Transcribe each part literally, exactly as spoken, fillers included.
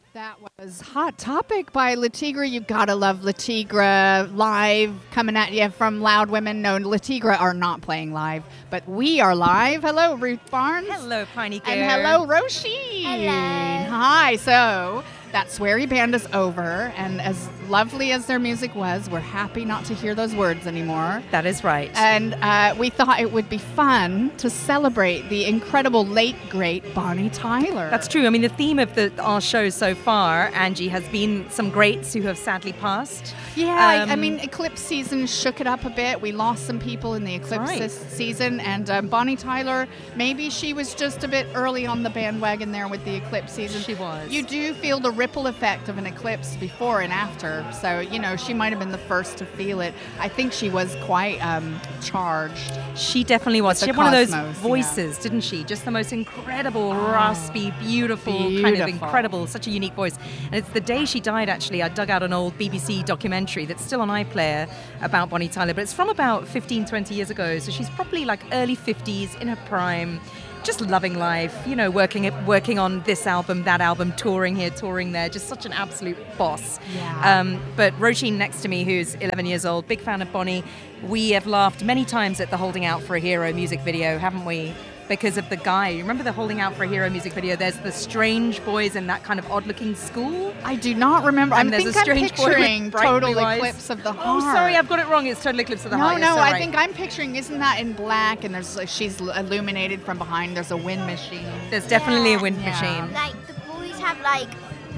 That was Hot Topic by Le Tigre. You gotta love Le Tigre live, coming at you from Loud Women. No, Le Tigre are not playing live, but we are live. Hello, Ruth Barnes. Hello, Piney Girl. And hello, Roisin. Hello. Hi. So that sweary band is over, and as lovely as their music was, we're happy not to hear those words anymore. That is right. And uh, we thought it would be fun to celebrate the incredible late, great Bonnie Tyler. That's true. I mean, the theme of the, our show so far, Angie, has been some greats who have sadly passed. Yeah, I, I Um, mean, Eclipse season shook it up a bit. We lost some people in the Eclipse Right. this season, and um, Bonnie Tyler, maybe she was just a bit early on the bandwagon there with the Eclipse season. She was. You do feel the ripple effect of an eclipse before and after, so, you know, she might have been the first to feel it. I think she was quite um, charged. She definitely was. The She had one of those cosmos, voices, didn't she? Just the most incredible, raspy, beautiful, kind of beautiful. incredible, such a unique voice. And it's the day she died, actually, I dug out an old B B C documentary that's still on iPlayer about Bonnie Tyler, but it's from about fifteen, twenty years ago. So she's probably like early fifties, in her prime, just loving life, you know, working working on this album, that album, touring here, touring there, just such an absolute boss. Yeah. Um, but Roisin next to me, who's eleven years old, big fan of Bonnie, we have laughed many times at the Holding Out for a Hero music video, haven't we? Because of the guy. You remember the Holding Out for a Hero music video? There's the strange boys in that kind of odd-looking school. I do not remember. I And there's think a I'm strange boy with picturing bright Total blue eyes. Eclipse of the Oh, Heart. sorry, I've got it wrong. It's Total Eclipse of the No, Heart. no, Yes, so I right. think I'm picturing, isn't that in black and there's like, she's illuminated from behind, there's a wind machine. There's definitely a wind Yeah. machine. Like the boys have like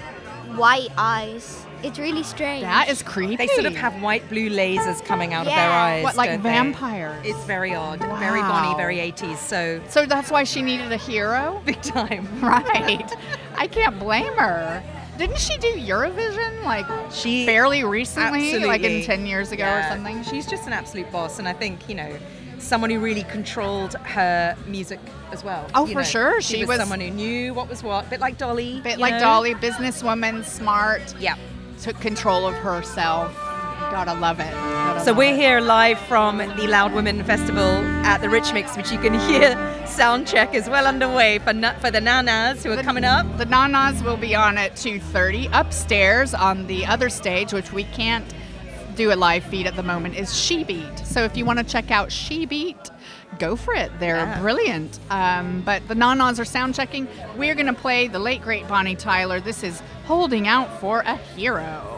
white eyes. It's really strange. That is creepy. They sort of have white blue lasers coming out of their Yeah. eyes. What, like don't they? vampires? It's very odd. Very Wow. Bonnie, very eighties. So So that's why she needed a hero? big time. Right. I can't blame her. Didn't she do Eurovision like She fairly recently? Like in absolutely- ten years ago Yeah. or something? She's just an absolute boss, and I think, you know, someone who really controlled her music as well. Oh, you for know. sure. She, She was, was- someone who knew what was what. Bit like Dolly. Bit you like know? Dolly, businesswoman, smart, Yeah. took control of herself. Gotta love it. Gotta So love we're it. here live from the Loud Women Festival at the Rich Mix, which you can hear sound check is well underway for na- for the Nanas who are The- coming up. The Nanas will be on at two thirty. Upstairs on the other stage, which we can't do a live feed at the moment, is She Beat. So if you want to check out She Beat, go for it. They're Yeah. brilliant. Um, but the Nanas are sound checking. We're going to play the late, great Bonnie Tyler. This is Holding Out for a Hero.